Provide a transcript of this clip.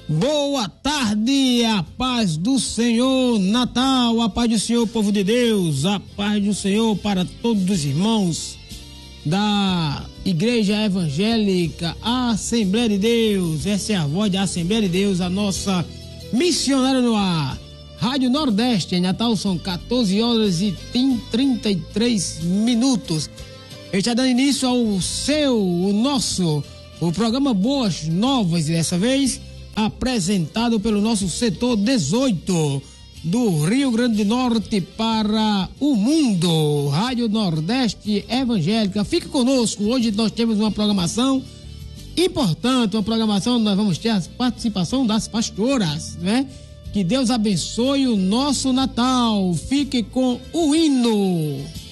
Boa tarde, a paz do Senhor, Natal, a paz do Senhor, povo de Deus, a paz do Senhor para todos os irmãos da Igreja Evangélica Assembleia de Deus. Essa é a voz da Assembleia de Deus, a nossa missionária no ar. Rádio Nordeste, em Natal são 14 horas e 33 minutos. Está dando início ao o programa Boas Novas, dessa vez apresentado pelo nosso setor 18 do Rio Grande do Norte para o mundo, Rádio Nordeste Evangélica. Fique conosco, hoje nós temos uma programação importante, uma programação onde nós vamos ter a participação das pastoras, né? Que Deus abençoe o nosso Natal. Fique com o hino.